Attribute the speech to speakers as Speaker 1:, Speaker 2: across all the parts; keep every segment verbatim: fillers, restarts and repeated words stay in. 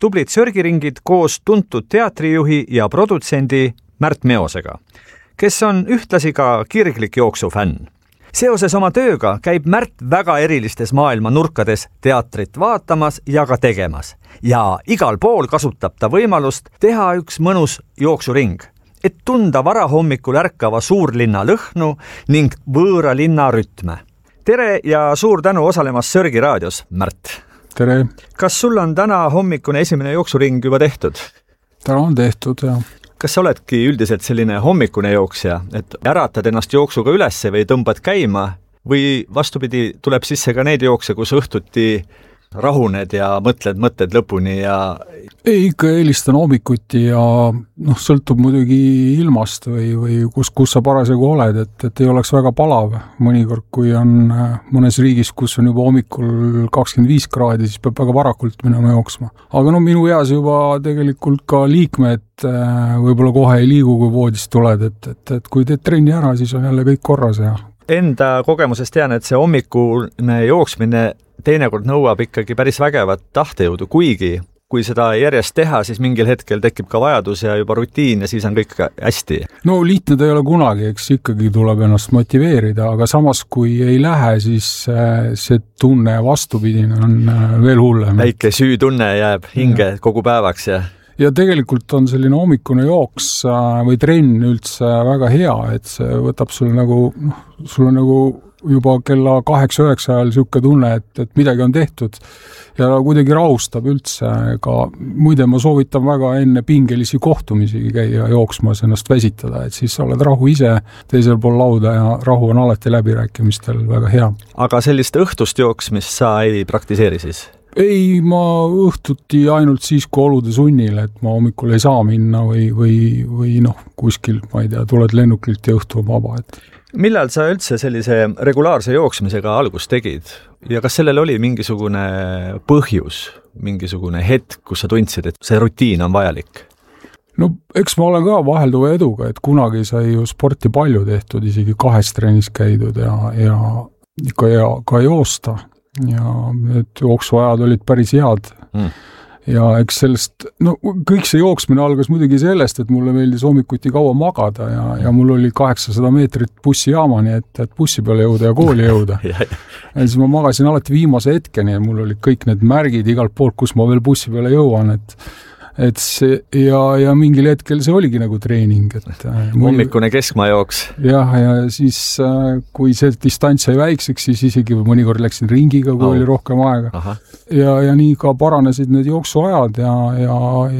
Speaker 1: tublid sörgiringid koos tuntud teatrijuhi ja produtsendi Märt Meosega, kes on ühtlasi ka kirglik jooksufänn. Seoses oma tööga käib Märt väga erilistes maailma nurkades teatrit vaatamas ja ka tegemas. Ja igal pool kasutab ta võimalust teha üks mõnus jooksuring, et tunda varahommikul ärkava suurlinna lõhnu ning võõra linna rütme. Tere ja suur tänu osalemas Sörgi raadios, Märt.
Speaker 2: Tere.
Speaker 1: Kas sul on täna hommikune esimene jooksuring juba tehtud?
Speaker 2: Täna on tehtud, jah.
Speaker 1: Kas sa oledki üldiselt selline hommikune jooksja, et äratad ennast jooksuga ülesse või tõmbad käima või vastupidi tuleb sisse ka neid jookse, kus õhtuti rahuned ja mõtled mõtted lõpuni ja...
Speaker 2: Ei, ikka eelistan hommikuti ja noh, sõltub muidugi ilmast või, või kus, kus sa parasjagu oled, et, et ei oleks väga palav. Mõnikord, kui on mõnes riigis, kus on juba hommikul kakskümmend viis kraadi, siis peab väga varakult minema jooksma. Aga no minu eas juba tegelikult ka liikmed võib-olla kohe ei liigu, kui voodist tuled, et, et, et kui teed trenni ära, siis on jälle kõik korras ja...
Speaker 1: Enda kogemusest tean, et see hommikune jooksmine teinekord nõuab ikkagi päris vägevat tahtejõudu, kuigi kui seda järjest teha, siis mingil hetkel tekib ka vajadus ja juba rutiin ja siis on kõik hästi.
Speaker 2: No lihtne ta ei ole kunagi, eks ikkagi tuleb ennast motiveerida, aga samas kui ei lähe, siis see tunne vastupidine on veel hullem.
Speaker 1: Väike süütunne jääb hinge ja. Kogu päevaks ja...
Speaker 2: Ja tegelikult on selline hommikune jooks või trenn üldse väga hea, et see võtab sul nagu, noh, sul on nagu juba kella kaheksa üheksa ajal siuke tunne, et, et midagi on tehtud ja kuidagi rahustab üldse. Ka, muide, ma soovitan väga enne pingelisi kohtumisi käia jooksmas ennast väsitada, et siis sa oled rahu ise teisel pool lauda ja rahu on alati läbirääkimistel väga hea.
Speaker 1: Aga sellist õhtust jooksmist sa ei praktiseeri siis?
Speaker 2: Ei, ma õhtuti ainult siis, kui olude sunnil, et ma hommikul ei saa minna või, või, või noh, kuskil, ma ei tea, tuled lennukilt ja õhtu on vaba. Et...
Speaker 1: Millal sa üldse sellise regulaarse jooksmisega algust tegid? Ja kas sellel oli mingisugune põhjus, mingisugune hetk, kus sa tundsid, et see rutiin on vajalik?
Speaker 2: No eks ma olen ka vahelduva eduga, et kunagi sai ju sporti palju tehtud, isegi kahes trennis käidud ja, ja ikka ja, ka joosta. Ja need jooksuajad olid päris head mm. ja eks sellest, no kõik see jooksmine algas muidugi sellest, et mulle meeldis hommikuti kaua magada ja, ja mul oli kaheksasada meetrit bussijaamani, et, et bussi peale jõuda ja kooli jõuda ja siis ma magasin alati viimase hetkeni ja mul olid kõik need märgid igalt poolt, kus ma veel bussi peale jõuan, et et see, ja, ja mingil hetkel see oligi nagu treening. Et,
Speaker 1: hommikune keskmajooks.
Speaker 2: Jah, ja siis kui see distants sai väikseks, siis isegi mõnikord läksin ringiga, kui oh. oli rohkem aega. Aha. Ja, ja nii ka paranesid need jooksuajad ja, ja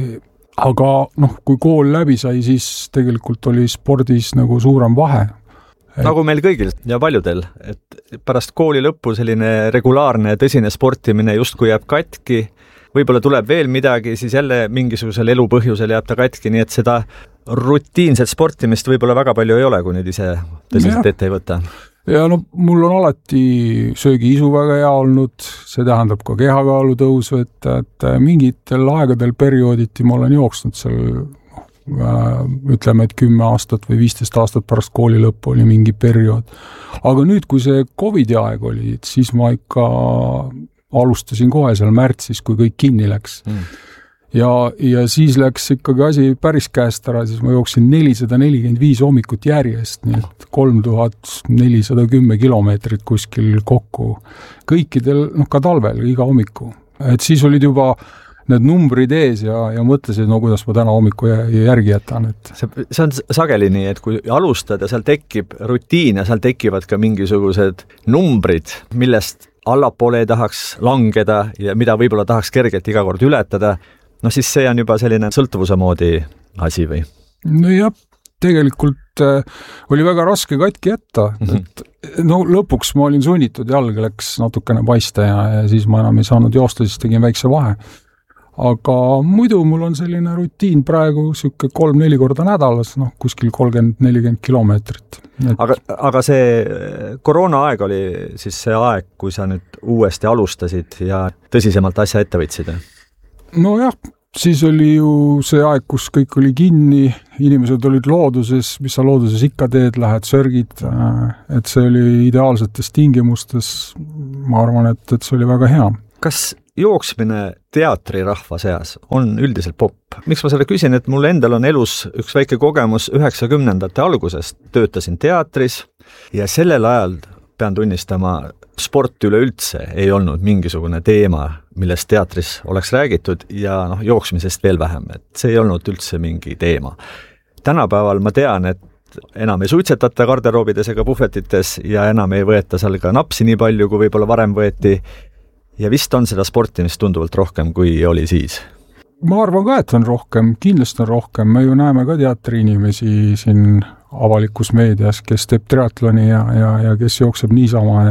Speaker 2: aga noh, kui kool läbi sai, siis tegelikult oli spordis nagu suurem vahe.
Speaker 1: Et... Nagu meil kõigil ja paljudel, et pärast kooli lõppu selline regulaarne tõsine sportimine justkui jääb katki, võib-olla tuleb veel midagi, siis jälle mingisugusel elupõhjusel jääb ta katki, nii et seda rutiinset sportimist võib-olla väga palju ei ole, kui nüüd ise tõsiselt ja. Ette ei võta.
Speaker 2: Ja no mul on alati söögiisu väga hea olnud, see tähendab ka kehakaalu tõusu, et, et mingitel aegadel periooditi ma olen jooksnud seal, ütleme, et kümme aastat või viisteist aastat pärast kooli lõppu oli mingi periood. Aga nüüd, kui see Covidi aeg oli, siis ma ikka... alustasin kohe seal märtsis, kui kõik kinni läks. Mm. Ja, ja siis läks ikkagi asi päris käest ära, siis ma jooksin nelisada nelikümmend viis hommikut järjest, nii et kolm tuhat nelisada kümme kilomeetrit kuskil kokku. Kõikidel, noh ka talvel, iga hommiku. Et siis olid juba need numbrid ees ja, ja mõtlesid, no kuidas ma täna hommiku järgi jätan. Et...
Speaker 1: See, see on sageli nii, et kui alustad ja seal tekib rutiin ja seal tekivad ka mingisugused numbrid, millest allapoole ei tahaks langeda ja mida võib-olla tahaks kergelt iga kord ületada, no siis see on juba selline sõltuvuse moodi asi või?
Speaker 2: No jah, tegelikult äh, oli väga raske katki jätta. Mm-hmm. Et, no lõpuks ma olin sunnitud, jalg läks natukene paista ja, ja siis ma enam ei saanud joosta, siis tegin väikse vahe. Aga muidu mul on selline rutiin praegu siuke kolm-neli korda nädalas, noh kuskil kolmkümmend nelikümmend kilomeetrit. Et...
Speaker 1: Aga, aga see koroona aeg oli siis see aeg, kui sa nüüd uuesti alustasid ja tõsisemalt asja ette võtsid?
Speaker 2: No jah, siis oli ju see aeg, kus kõik oli kinni, inimesed olid looduses, mis sa looduses ikka teed, lähed sörgid, et see oli ideaalsetes tingimustes, ma arvan, et, et see oli väga hea.
Speaker 1: Kas jooksmine teatrirahva seas on üldiselt popp. Miks ma selle küsin, et mul endal on elus üks väike kogemus üheksakümnendate algusest. Töötasin teatris ja sellel ajal, pean tunnistama, sport üleüldse ei olnud mingisugune teema, millest teatris oleks räägitud ja noh, jooksmisest veel vähem. Et see ei olnud üldse mingi teema. Tänapäeval ma tean, et enam ei suitsetata garderoobides ega puhvetites ja enam ei võeta seal ka napsi nii palju, kui võib-olla varem võeti. Ja vist on seda sportimist tunduvalt rohkem, kui oli siis?
Speaker 2: Ma arvan ka, et on rohkem, kindlasti on rohkem. Me ju näeme ka teatriinimesi siin avalikus meedias, kes teeb triatloni ja, ja, ja kes jookseb niisama. Ja,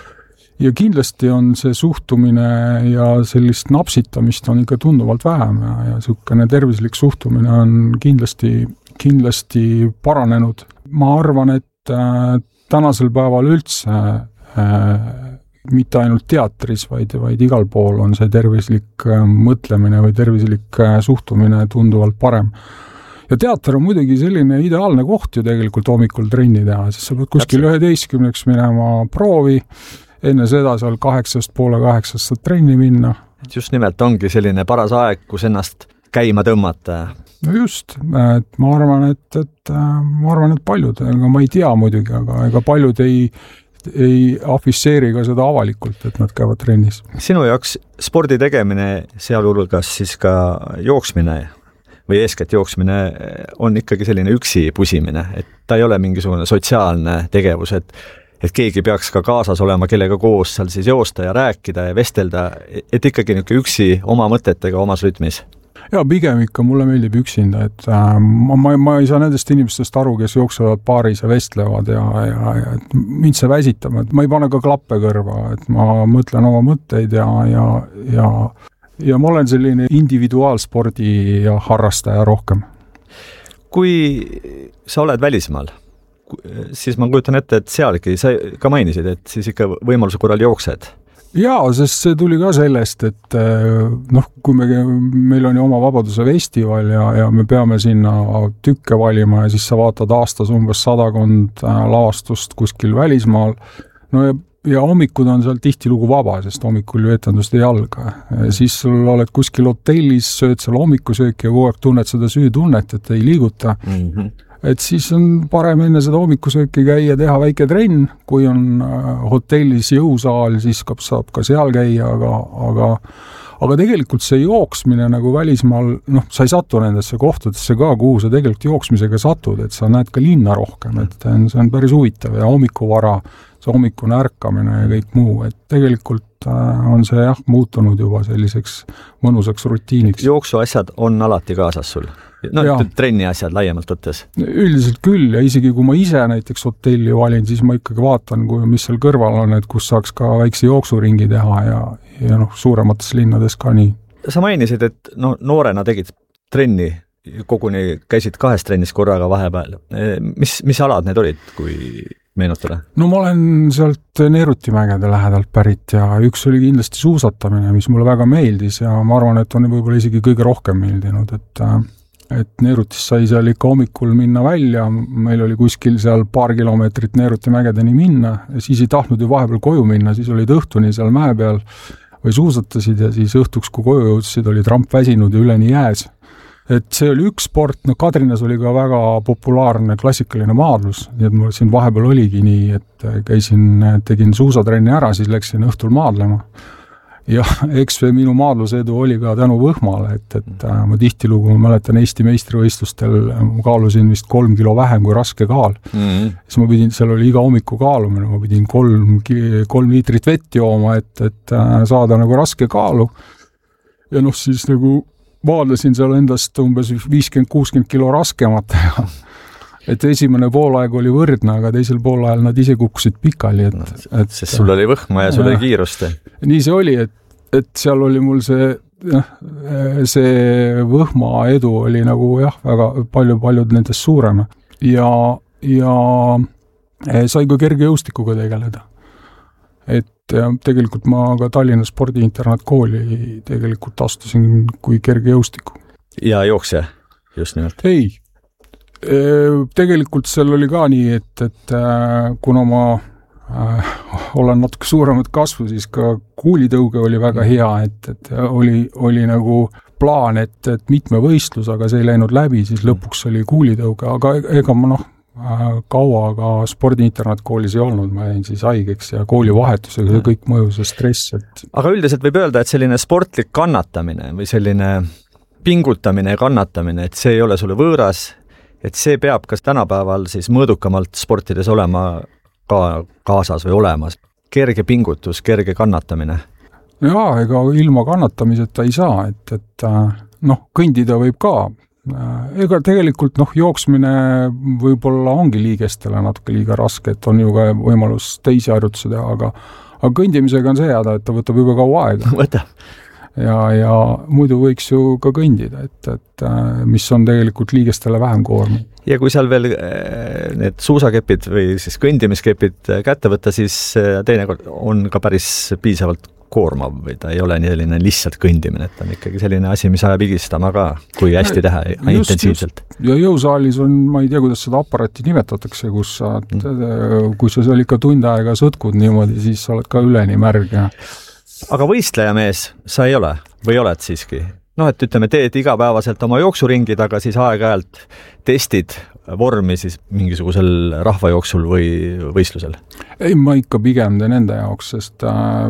Speaker 2: ja kindlasti on see suhtumine ja sellist napsitamist on ikka tunduvalt vähem ja, ja sihukene tervislik suhtumine on kindlasti, kindlasti paranenud. Ma arvan, et äh, tänasel päeval üldse äh, mitte ainult teatris, vaid, vaid igal pool on see tervislik mõtlemine või tervislik suhtumine tunduvalt parem. Ja teater on muidugi selline ideaalne koht ju tegelikult hommikul trenni teha, sest sa pead kuskil üheteistkümneks minema proovi, enne seda seal kaheksast poole kaheksast saad trenni minna.
Speaker 1: Just nimelt ongi selline paras aeg, kus ennast käima tõmmata.
Speaker 2: No just, et ma arvan, et, et, ma arvan, et paljud, aga ma ei tea muidugi, aga ega paljud ei ei afisseeri ka seda avalikult, et nad käivad trennis.
Speaker 1: Sinu jaoks spordi tegemine, sealhulgas siis ka jooksmine või eeskätt jooksmine on ikkagi selline üksi pusimine, et ta ei ole mingisugune sotsiaalne tegevus, et, et keegi peaks ka kaasas olema, kellega koos seal siis joosta ja rääkida ja vestelda, et ikkagi niisugune üksi oma mõtetega omas rütmis.
Speaker 2: Ja pigem ikka mulle meeldib üksinda, et äh, ma, ma, ma ei saa nendest inimestest aru, kes jooksevad paaris ja vestlevad ja, ja, ja et mind see väsitab, et ma ei pane ka klappe kõrva, et ma mõtlen oma mõtteid ja, ja, ja, ja ma olen selline individuaalspordi ja harrastaja rohkem.
Speaker 1: Kui sa oled välismaal, siis ma kujutan ette, et sealgi sa ka mainisid, et siis ikka võimaluse korral jooksed.
Speaker 2: Jaa, sest see tuli ka sellest, et noh, kui me, meil on ju oma vabaduse festival ja, ja me peame sinna tükke valima ja siis sa vaatad aastas umbes sadakond lavastust kuskil välismaal, no ja, ja hommikud on seal tihtilugu vaba, sest hommikul ju etendust ei alga. Siis sul oled kuskil hotellis, sööd seal hommikusööki ja kogu aeg tunned seda süütunnet, et ei liiguta. Mm-hmm. Et siis on parem enne seda hommikusööki käia, teha väike trenn, kui on hotellis jõusaal, siis saab ka seal käia, aga, aga, aga tegelikult see jooksmine nagu välismaal, noh, sa ei satu nendesse kohtadesse ka, kuhu sa tegelikult jooksmisega satud, et sa näed ka linna rohkem, et see on päris huvitav ja hommikuvara, see hommikune ärkamine ja kõik muu, et tegelikult on see jah, muutunud juba selliseks mõnusaks rutiiniks.
Speaker 1: Jooksu asjad on alati kaasas sul? No, trenni asjad laiemalt võttes?
Speaker 2: Üldiselt küll ja isegi kui ma ise näiteks hotelli valin, siis ma ikkagi vaatan, kui, mis seal kõrval on, et kus saaks ka väikse jooksuringi teha ja, ja noh, suuremates linnades ka nii.
Speaker 1: Sa mainisid, et no, noorena tegid trenni, koguni käisid kahes trennis korraga vahepeal. Mis, mis alad need olid, kui meenutada?
Speaker 2: No ma olen sealt Neerutimägede lähedalt pärit ja üks oli kindlasti suusatamine, mis mulle väga meeldis ja ma arvan, et on võib-olla isegi kõige rohkem meeldinud, et et Neerutis sai seal ikka hommikul minna välja, meil oli kuskil seal paar kilomeetrit Neerutimägedeni minna ja siis ei tahtnud ju vahepeal koju minna, siis olid õhtuni seal mäe peal või suusatasid ja siis õhtuks, kui koju jõudsid, oli tramp väsinud ja üleni jääs. Et see oli üks sport, no Kadrinas oli ka väga populaarne klassikaline maadlus, nii et mul siin vahepeal oligi nii, et käisin, tegin suusatrenni ära, siis läksin õhtul maadlema. Ja eks minu maadlusedu oli ka tänu Võhmale, et, et ma tihtilugu, ma mäletan Eesti meistrivõistlustel, ma kaalusin vist kolm kilo vähem kui raske kaal. Mm-hmm. Siis ma pidin, seal oli iga hommiku kaalumine, ma pidin kolm, kolm liitrit vett jooma, et, et saada nagu raske kaalu. Ja noh, siis nagu maadlesin seal endast umbes viiskümmend kuuskümmend kilo raskemat. Et esimene poolaeg oli võrdne, aga teisel poolajal nad ise kukkusid pikali. Et,
Speaker 1: et, sest sul oli võhma ja sul oli kiirust.
Speaker 2: Nii see oli, et, et seal oli mul see, see võhma edu oli nagu jah, väga palju-paljud nendest suurem. Ja, ja sai ka kergejõustikuga tegeleda. Et tegelikult ma ka Tallinna spordiinternatkooli tegelikult astusin kui kergejõustiku.
Speaker 1: Ja jooksja, just nimelt?
Speaker 2: Ei. Tegelikult seal oli ka nii, et, et kuna ma äh, olen natuke suuremat kasvu, siis ka kuulitõuge oli väga hea, et, et oli, oli nagu plaan, et, et mitme võistlus, aga see ei läinud läbi, siis lõpuks oli kuulitõuge, aga ega ma noh, kaua ka spordiinternetkoolis ei olnud, ma jäin siis haigeks ja koolivahetusega see kõik mõjus ja stress. Et...
Speaker 1: Aga üldiselt võib öelda, et selline sportlik kannatamine või selline pingutamine ja kannatamine, et see ei ole sulle võõras, et see peab kas tänapäeval siis mõõdukamalt sportides olema ka kaasas või olemas. Kerge pingutus, kerge kannatamine.
Speaker 2: Jaa, ega ilma kannatamiseta ei saa, et, et noh, kõndida võib ka. Ega tegelikult noh, jooksmine võib-olla ongi liigestele natuke liiga raske, et on ju ka võimalus teisi harjutusi teha, aga, aga kõndimisega on see jääda, et ta võtab juba kaua aega.
Speaker 1: Võtab.
Speaker 2: Ja, ja muidu võiks ju ka kõndida, et, et mis on tegelikult liigestele vähem koormi.
Speaker 1: Ja kui seal veel need suusakepid või siis kõndimiskepid kätte võtta, siis teinekord on ka päris piisavalt koormav või ta ei ole nii lihtsalt kõndimine, et on ikkagi selline asi, mis ajab higistama ka, kui hästi teha just, intensiivselt.
Speaker 2: Just. Ja jõusaalis on, ma ei tea, kuidas seda aparaati nimetatakse, kus sa, mm. kui sa seal ikka tund aega sõtkud niimoodi, siis sa oled ka üleni märg. Ja...
Speaker 1: Aga võistleja mees sa ei ole või oled siiski? Noh, et ütleme, teed igapäevaselt oma jooksuringid, aga siis aeg-ajalt testid vormi siis mingisugusel rahvajooksul või võistlusel?
Speaker 2: Ei, ma ikka pigem teen enda jaoks, sest äh,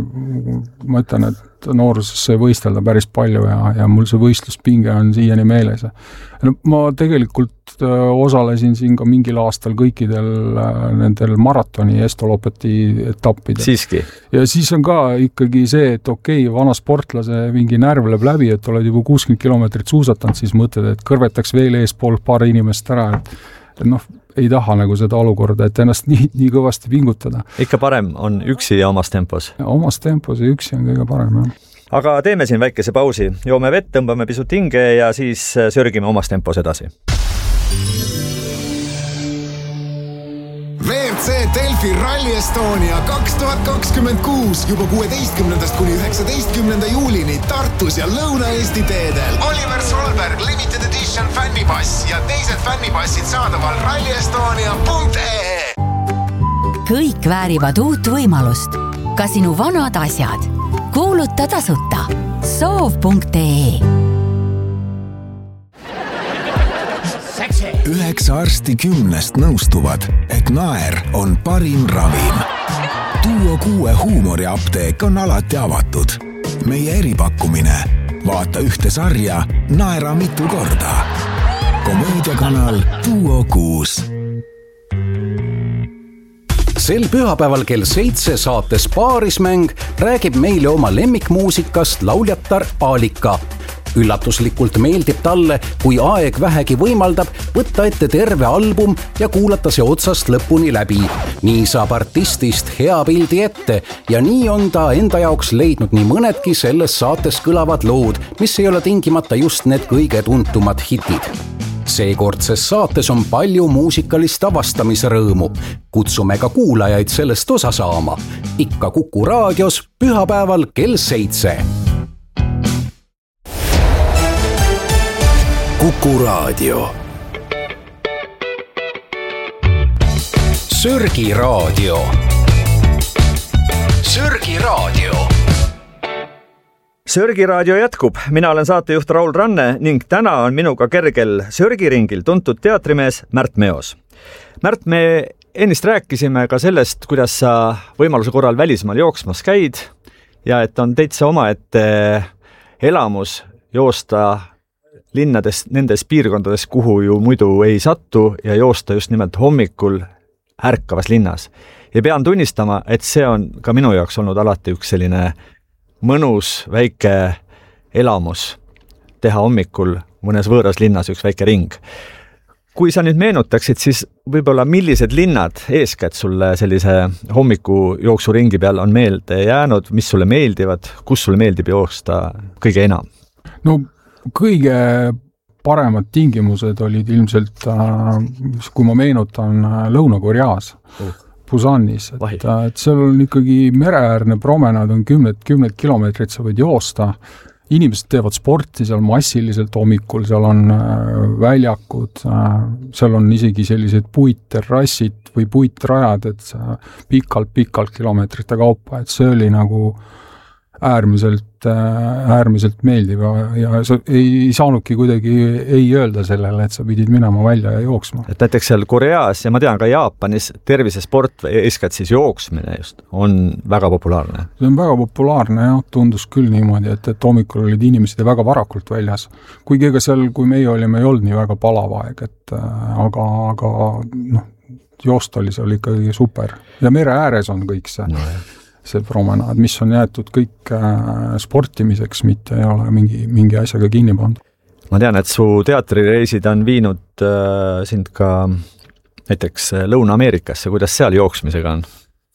Speaker 2: ma ütlen, et nooruses sai võistelda päris palju ja, ja mul see võistluspinge on siiani meeles. No, ma tegelikult äh, osalesin siin ka mingil aastal kõikidel äh, nendel maratoni estolopeti etappidel.
Speaker 1: Siiski?
Speaker 2: Ja siis on ka ikkagi see, et okei, okay, vana sportlase mingi närv läheb läbi, et oled juba kuuskümmend kilomeetrit suusatanud, siis mõtled, et kõrvetaks veel eespool paar inimest ära, et, et noh, ei taha nagu seda olukorda, et ennast nii, nii kõvasti pingutada.
Speaker 1: Ikka parem on üksi ja omas tempos?
Speaker 2: Ja omas tempos ja üksi on kõige parem, jah.
Speaker 1: Aga teeme siin väikese pausi. Joome vett, tõmbame pisut hinge ja siis sörgime omas tempos edasi.
Speaker 3: V R C Delfi Rally Estonia kaks tuhat kakskümmend kuus juba kuueteistkümnendast kuni üheksateistkümnenda juulini Tartus ja Lõuna-Eesti teedel. Oliver Solberg Limited Edition fännipass ja teised fännipassid saadaval rally estonia punkt ee.
Speaker 4: Kõik väärivad uut võimalust. Ka sinu vanad asjad. Kuuluta tasuta. soov punkt ee.
Speaker 3: Üheksa arsti kümnest nõustuvad, et naer on parim ravim. Duo kuue huumoriapteek on alati avatud. Meie eripakkumine. Vaata ühte sarja, naera mitu korda. Komöödiakanal Duo kuus.
Speaker 5: Sel pühapäeval kell seitse saates Paarismäng räägib meile oma lemmikmuusikast lauljatar Aalika. Üllatuslikult meeldib talle, kui aeg vähegi võimaldab, võtta ette terve album ja kuulata see otsast lõpuni läbi. Nii saab artistist hea pildi ette ja nii on ta enda jaoks leidnud nii mõnedki selles saates kõlavad lood, mis ei ole tingimata just need kõige tuntumad hitid. Seekordses saates on palju muusikalist avastamise rõõmu. Kutsume ka kuulajaid sellest osa saama. Ikka Kuku raadios pühapäeval kell seitse.
Speaker 3: Kuku raadio.
Speaker 5: Sörgi raadio. Sörgi raadio.
Speaker 1: Sörgi raadio jätkub. Mina olen saatejuht Raul Ranne ning täna on minuga kergel Sörgiringil tuntud teatrimees Märt Meos. Märt, me ennist rääkisime ka sellest, kuidas sa võimaluse korral välismaal jooksmas käid ja et on teitsa oma, et elamus joosta linnades, nendes piirkondades, kuhu ju muidu ei sattu ja joosta just nimelt hommikul ärkavas linnas. Ja pean tunnistama, et see on ka minu jaoks olnud alati üks selline mõnus väike elamus teha hommikul mõnes võõras linnas üks väike ring. Kui sa nüüd meenutaksid, siis võib-olla millised linnad eeskätt sulle sellise hommiku jooksuringi peal on meelde jäänud, mis sulle meeldivad, kus sulle meeldib joosta kõige enam?
Speaker 2: No kõige paremad tingimused olid ilmselt, kui ma meenutan, Lõuna-Koreas, Busanis, et, et seal on ikkagi mereäärne promenaad, on kümned, kümned kilomeetrid, sa võid joosta inimesed teevad sporti seal massiliselt hommikul, seal on väljakud, seal on isegi sellised puitterrassid või puitrajad, et pikalt-pikalt kilomeetrite kaupa, et see oli nagu äärmiselt, äärmiselt meeldiv ja, ja sa ei saanudki kuidagi ei öelda sellele, et sa pidid minema välja ja jooksma.
Speaker 1: Et näiteks seal Koreas ja ma tean ka Jaapanis tervisesport, eeskätt siis jooksmine just, on väga populaarne.
Speaker 2: See on väga populaarne ja tundus küll niimoodi, et, et hommikul olid inimesed väga varakult väljas. Kuigi ega seal, kui meie olime, ei olnud nii väga palav aeg, et aga, aga noh, joost oli seal ikkagi super. Ja mere ääres on kõik see. No, see promenaad, mis on jäetud kõik sportimiseks, mitte ei ole mingi, mingi asjaga kinni pandud.
Speaker 1: Ma tean, et su teatrireisid on viinud äh, sind ka näiteks Lõuna-Ameerikasse, kuidas seal jooksmisega on?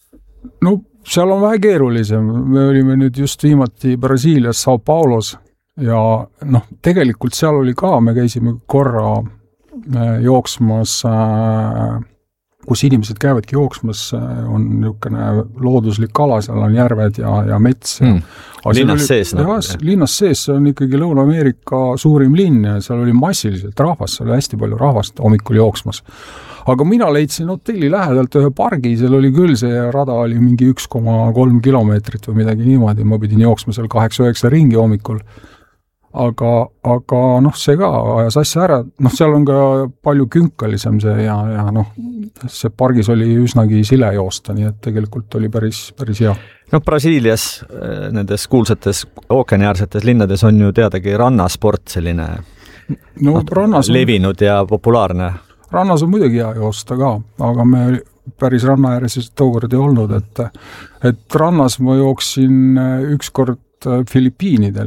Speaker 2: No seal on vähe keerulisem, me olime nüüd just viimati Brasiilias Sao Paulos ja noh, tegelikult seal oli ka, me käisime korra äh, jooksmas äh, kus inimesed käivadki jooksmas, on niisugune looduslik ala, seal on järved ja, ja mets.
Speaker 1: Mm. Linnas oli, sees?
Speaker 2: No? Jah, linnas sees, see on ikkagi Lõuna-Ameerika suurim linn ja seal oli massiliselt rahvast, seal oli hästi palju rahvast hommikul jooksmas. Aga mina leidsin hotelli lähedalt ühe pargi, seal oli küll see rada oli mingi üks koma kolm kilomeetrit või midagi niimoodi, ma pidin jooksma seal kaheksa üheksa ringi hommikul. Aga, aga noh, see ka ajas asja ära, noh, seal on ka palju künkalisem see ja, ja noh, see pargis oli üsnagi sile joosta, nii et tegelikult oli päris, päris hea.
Speaker 1: No Brasiilias, nendes kuulsates ookeaniäärsetes linnades on ju teadagi rannasport selline
Speaker 2: no,
Speaker 1: no,
Speaker 2: rannas on,
Speaker 1: levinud ja populaarne.
Speaker 2: Rannas on muidugi hea joosta ka, aga me päris ranna ääres tookord ei olnud, et, et rannas ma jooksin ükskord Filipiinidel,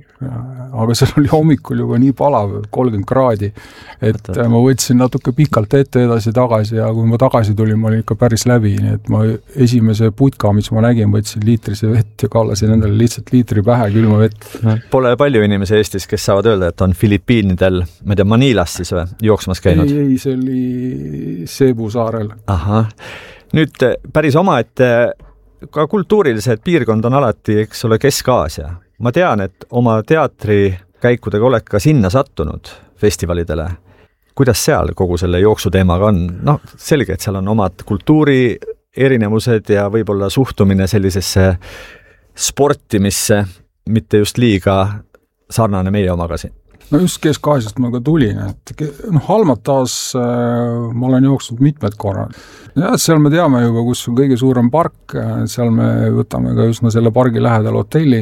Speaker 2: aga seal oli hommikul juba nii palav, kolmkümmend kraadi, et ma võtsin natuke pikalt ette edasi tagasi ja kui ma tagasi tulin, ma olin ikka päris läbi, nii et ma esimese putka, mis ma nägin, võtsin liitrise vett ja kallasin endale lihtsalt liitri pähe külma vett.
Speaker 1: Pole palju inimesi Eestis, kes saavad öelda, et on Filipiinidel, ma ei tea, Manilas siis või, jooksmas käinud?
Speaker 2: Ei, ei, see oli Cebu saarel.
Speaker 1: Aha, nüüd päris oma, et ka kultuurilised piirkond on alati, eks ole, Kesk-Aasia. Ma tean, et oma teatri käikudega oled ka sinna sattunud festivalidele. Kuidas seal kogu selle jooksuteemaga on? No selge, et seal on omad kultuuri erinevused ja võib-olla suhtumine sellisesse sportimisse, mitte just liiga sarnane meie omaga siin.
Speaker 2: No just Kesk-Aasiast ma ka tulin, et noh, Almatas äh, ma olen jooksnud mitmed korrad. Ja seal me teame juba, kus on kõige suurem park, seal me võtame ka just selle pargi lähedal hotelli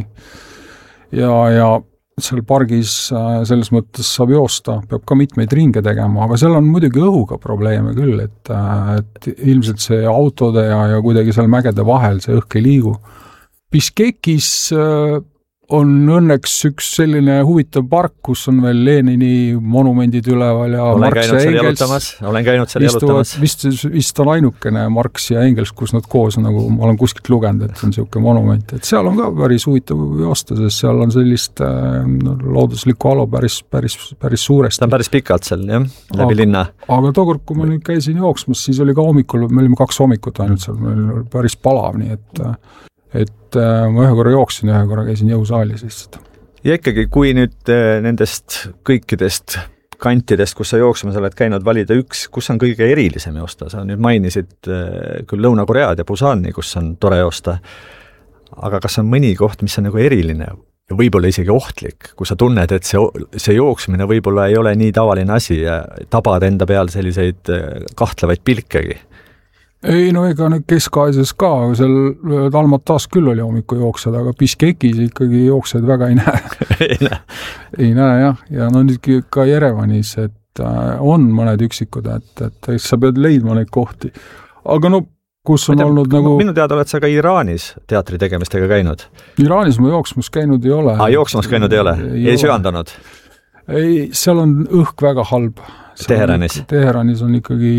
Speaker 2: ja, ja seal pargis äh, selles mõttes saab joosta, peab ka mitmeid ringe tegema, aga seal on muidugi õhuga probleeme küll, et, äh, et ilmselt see autode ja, ja kuidagi seal mägede vahel see õhk ei liigu. Biškekis äh, on õnneks üks selline huvitav park, kus on veel Lenini monumendid üleval ja
Speaker 1: olen
Speaker 2: Marx ja Engels.
Speaker 1: Olen käinud seal jalutamas.
Speaker 2: Vist, vist on ainukene Marx ja Engels, kus nad koos, nagu ma olen kuskilt lugenud, et on selline monument. Et seal on ka päris huvitav joosta, sest seal on sellist äh, looduslikku alo päris, päris, päris suuresti.
Speaker 1: Ta on päris pikalt seal, jah, läbi aga, linna.
Speaker 2: Aga tookord, kui ma nüüd käisin jooksmas, siis oli ka hommikul, me olime kaks hommikut ainult seal, meil oli päris palav, nii et et ma ühe korra jooksin, ühe korra käisin jõusaalis lihtsalt.
Speaker 1: Ja ikkagi, kui nüüd nendest kõikidest kantidest, kus sa jooksmas oled käinud, valida üks, kus on kõige erilisem joosta? Sa nüüd mainisid küll Lõuna-Koread ja Busani, kus on tore joosta, aga kas on mõni koht, mis on nagu eriline ja võib-olla isegi ohtlik, kui sa tunned, et see, see jooksmine võib-olla ei ole nii tavaline asi ja tabad enda peal selliseid kahtlevaid pilkegi?
Speaker 2: Ei, no ega nüüd Kesk-Aasias ka, seal Almatas küll oli hommiku jooksjad, aga Biškekis ikkagi jooksjad väga ei näe.
Speaker 1: ei näe.
Speaker 2: ei näe, jah. Ja no nüüd ka Jerevanis, et on mõned üksikud, et, et sa pead leidma neid kohti. Aga no, kus on tea, olnud nagu...
Speaker 1: Minu teada oled sa ka Iraanis teatri tegemistega käinud?
Speaker 2: Iraanis ma jooksmas käinud ei ole.
Speaker 1: Ah, jooksmas käinud ei ole? Ei, ei söandanud?
Speaker 2: Ei, seal on õhk väga halb.
Speaker 1: Teheranis?
Speaker 2: Teheranis on ikkagi, jah,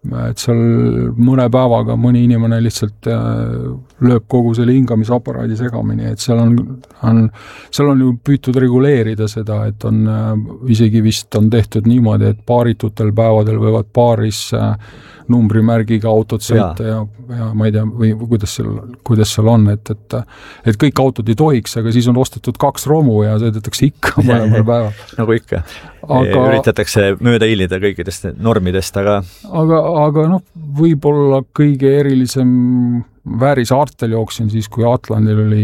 Speaker 2: et seal mõne päevaga mõni inimene lihtsalt lööb kogu selle hingamisaparaadi segamini, et seal on, on, seal on ju püütud reguleerida seda, et on isegi vist on tehtud niimoodi, et paaritutel päevadel võivad paaris numbrimärgiga autod sõita ja, ja, ja ma ei tea, või kuidas seal, kuidas seal on, et, et, et kõik autod ei tohiks, aga siis on ostetud kaks romu ja sõidetakse ikka mõlemal päeval.
Speaker 1: Nagu ikka. Aga, üritatakse mööda hiilida kõikidest normidest, aga... Aga,
Speaker 2: aga noh, võib-olla kõige erilisem Väärisaartel jooksin siis, kui Atlandil oli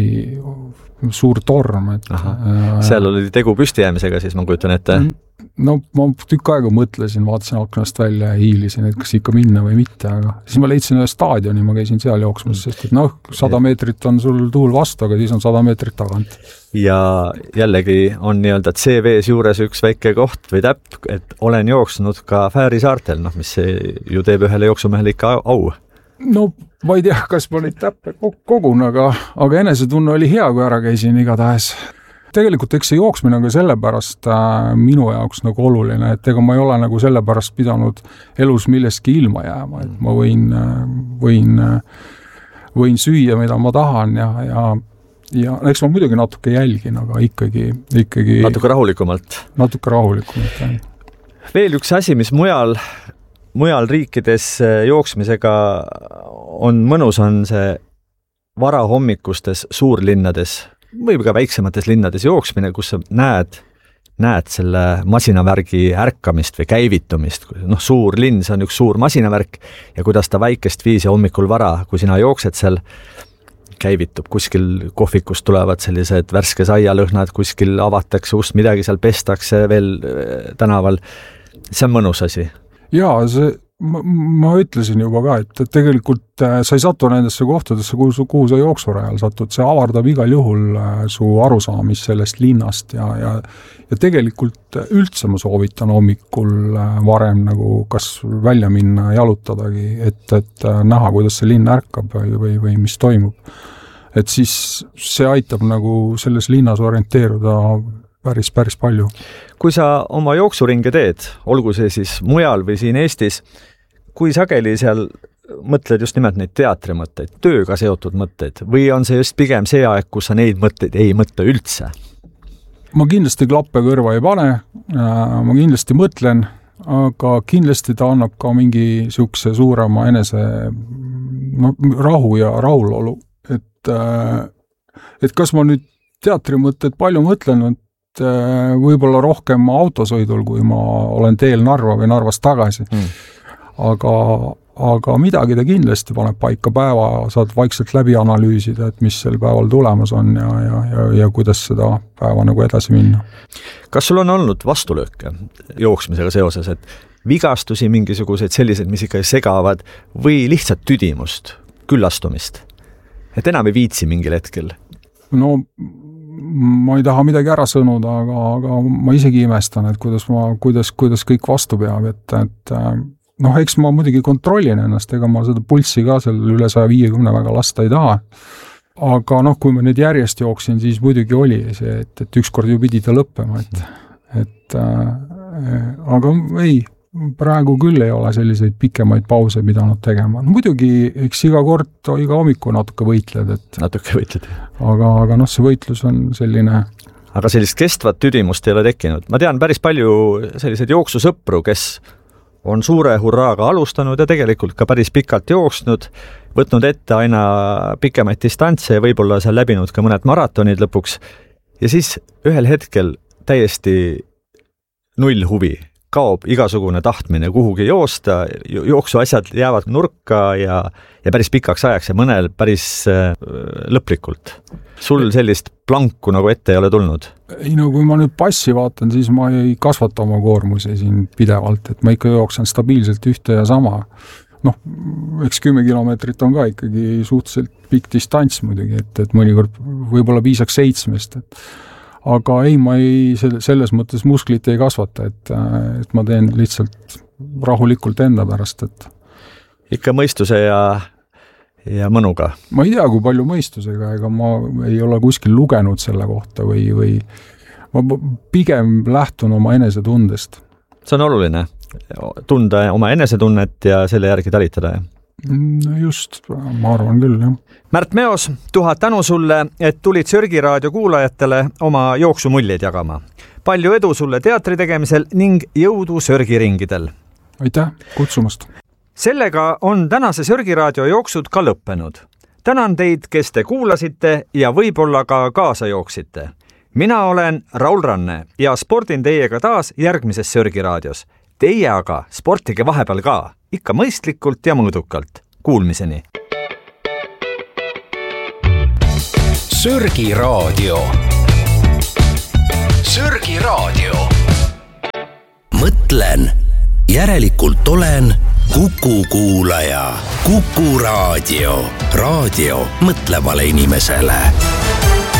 Speaker 2: suur torm. Et,
Speaker 1: Aha, seal oli tegu püstijäämisega, siis ma kujutan ette.
Speaker 2: No ma tükk aega mõtlesin, vaatasin aknast välja ja hiilisin, et kas ikka minna või mitte, aga siis ma leidsin ühe staadioni, ma käisin seal jooksmas, sest et noh, sada meetrit on sul tuul vastu, aga siis on sada meetrit tagant.
Speaker 1: Ja jällegi on nii-öelda C V-s juures üks väike koht või täpp, et olen jooksnud ka Väärisaartel, noh, mis ju teeb ühele jooksumehele ikka au.
Speaker 2: No ma ei tea, kas ma neid täppe kogun, aga, aga enesetunne oli hea, kui ära käisin igatahes. Tegelikult eks see jooksmine on ka sellepärast äh, minu jaoks nagu oluline, et ega ma ei ole nagu sellepärast pidanud elus millestki ilma jääma, et ma võin, võin, võin süüa, mida ma tahan ja, ja, ja eks ma muidugi natuke jälgin, aga ikkagi, ikkagi
Speaker 1: natuke rahulikumalt.
Speaker 2: Natuke rahulikumalt, jah.
Speaker 1: Veel üks asi, mis mujal, mujal riikides jooksmisega on mõnus, on see varahommikustes suurlinnades või ka väiksemates linnades jooksmine, kus sa näed, näed selle masinavärgi ärkamist või käivitumist. Noh, suur linn, see on üks suur masinavärk ja kuidas ta väikest viisi hommikul vara, kui sina jooksed seal, käivitub. Kuskil kohvikust tulevad sellised värske saialõhnad, kuskil avatakse ust, midagi seal pestakse veel tänaval. See on mõnus asi.
Speaker 2: Jaa, see Ma, ma ütlesin juba ka, et tegelikult sa ei satu nendesse kohtadesse, kuhu, kuhu sa jooksurajal satud, see avardab igal juhul su arusaamist sellest linnast ja, ja, ja tegelikult üldse ma soovitan hommikul varem nagu kas välja minna jalutadagi, et, et näha, kuidas see linn ärkab või, või, või mis toimub. Et siis see aitab nagu selles linnas orienteeruda päris, päris palju.
Speaker 1: Kui sa oma jooksuringe teed, olgu see siis mujal või siin Eestis, kui sageli seal mõtled just nimelt neid teatrimõtteid, tööga seotud mõtteid, või on see just pigem see aeg, kus sa neid mõtteid ei mõtle üldse?
Speaker 2: Ma kindlasti klappe kõrva ei pane, ma kindlasti mõtlen, aga kindlasti ta annab ka mingi siukse suurema enese no, rahu ja rahulolu. Et, et kas ma nüüd teatrimõtted palju mõtlen, võib-olla rohkem autosõidul, kui ma olen teel Narva või Narvast tagasi. Mm. Aga, aga midagi ta kindlasti paneb paika päeva, saad vaikselt läbi analüüsida, et mis sel päeval tulemas on ja, ja, ja, ja kuidas seda päeva nagu edasi minna.
Speaker 1: Kas sul on olnud vastulööke jooksmisega seoses, et vigastusi mingisuguseid sellised, mis ikka segavad või lihtsalt tüdimust, küllastumist? Et enam ei viitsi mingil hetkel?
Speaker 2: No ma ei taha midagi ära sõnuda, aga, aga ma isegi imestan, et kuidas, ma, kuidas, kuidas kõik vastu peab, et, et noh, eks ma muidugi kontrollin ennast, ega ma seda pulssi ka seal üle saja viiekümne väga lasta ei taha. Aga noh, kui ma nüüd järjest jooksin, siis muidugi oli see, et, et ükskord ju pidi ta lõppema, et, et äh, aga ei, praegu küll ei ole selliseid pikemaid pause pidanud tegema. No muidugi, eks iga kord, iga hommiku natuke võitled, et
Speaker 1: natuke võitled.
Speaker 2: Aga, aga noh, see võitlus on selline...
Speaker 1: Aga sellist kestvat tüdimust ei ole tekkinud. Ma tean päris palju selliseid jooksusõpru, kes on suure hurraaga alustanud ja tegelikult ka päris pikalt jooksnud, võtnud ette aina pikemaid distantse ja võib-olla seal läbinud ka mõned maratonid lõpuks. Ja siis ühel hetkel täiesti null huvi. Kaob igasugune tahtmine kuhugi joosta, jooksu asjad jäävad nurka ja, ja päris pikaks ajaks ja mõnel päris äh, lõplikult. Sul sellist planku nagu ette ei ole tulnud?
Speaker 2: Ei no kui ma nüüd passi vaatan, siis ma ei kasvata oma koormusi siin pidevalt, et ma ikka jooksen stabiilselt ühte ja sama. Noh, eks kümme kilomeetrit on ka ikkagi suhteliselt pikk distants muidugi, et, et mõnikord võib-olla piisaks seitsmest, et aga ei, ma ei, selles mõttes musklit ei kasvata, et, et ma teen lihtsalt rahulikult enda pärast, et
Speaker 1: ikka mõistuse ja, ja mõnuga.
Speaker 2: Ma ei tea, kui palju mõistusega, ega ma ei ole kuskil lugenud selle kohta või, või ma pigem lähtun oma enesetundest.
Speaker 1: See on oluline. tunda oma enesetunnet ja selle järgi talitada.
Speaker 2: No just, ma arvan küll, jah.
Speaker 1: Märt Meos, tuhat tänu sulle, et tulid Sörgi raadio kuulajatele oma jooksumuljeid jagama. Palju edu sulle teatri tegemisel ning jõudu Sörgi ringidel.
Speaker 2: Aitäh kutsumast.
Speaker 1: Sellega on tänase Sörgi raadio jooksud ka lõppenud. Tänan teid, kes te kuulasite ja võib-olla ka kaasa jooksite. Mina olen Raul Ranne ja spordin teiega taas järgmises Sörgi raadios. Teie aga sportige vahepeal ka, ikka mõistlikult ja mõõdukalt. Kuulmiseni!
Speaker 5: Sörgi raadio. Sörgi raadio.
Speaker 3: Mõtlen, järelikult olen Kuku kuulaja. Kuku raadio. Raadio mõtlevale inimesele.